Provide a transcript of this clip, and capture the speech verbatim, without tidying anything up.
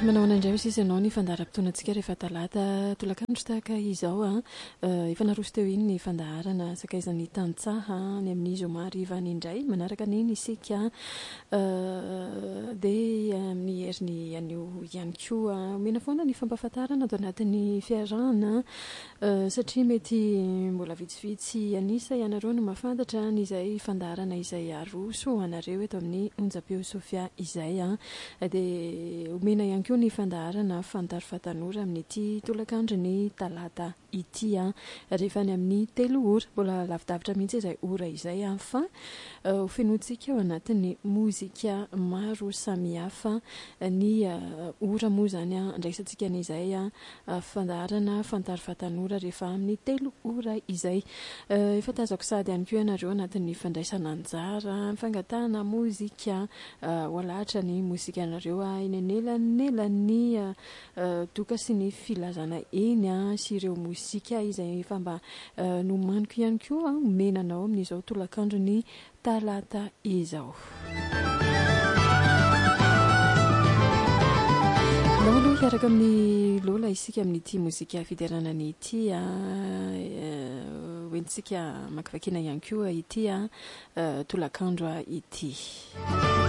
manao an'indray sisy ianao ny fandaharam-potoanantsika rehefa talata tolakandro tahaka izao a efa naroso teo iny ny fandaharana sakaizan'ny tantsaha ny amin'ny zoma rivany indray manaraka niny isika dia amin'ny heriny anio ihany koa mena foana ny fampahafantarana atao anatin'ny fiarahana satria mety mbola vitsivitsy anisa ianareo no mahafantatra n'izay fandaharana izay aroso anareo eto amin'ny onjam-peo Sofia izay a dia omena ihany koa ny fandaharana fantaro fatanora amin'ny ity tolakandro ny talata ity a rehefa ny amin'ny telo ora mbola lavidavitra mihitsy izay ora izay a fa ho fenotsika ao anatin'ny mozika maro samihafa ny ora moa zany a andraisantsika n'izay a fandaharana fantaro fatanora rehefa amin'ny telo ora izay efa tazako sady ihany koa ianareo anatin'ny fandraisana anjara fangatahana mozika ho alahatra ny mozika anareo a eny anelan'nelan'ny doka sy ny filazana eny a sy ireo mozika izay efa mba nomaniko ihany koa menanao amin'izao tolakandro ny talata izao. Aloha hiaraka amin'ny lola isika amin'ity mozika fideranany ity a hoentsika makivakina ihany koa ity a tolakandro ity.